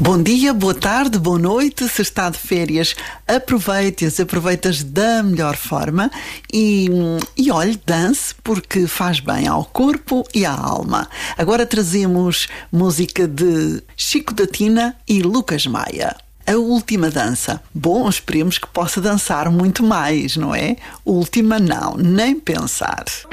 Bom dia, boa tarde, boa noite. Se está de férias, aproveite-as da melhor forma e olhe, dance, porque faz bem ao corpo e à alma. Agora trazemos música de Chico da Tina e Lucas Maia. A última dança. Bom, esperemos que possa dançar muito mais, não é? Última não, nem pensar.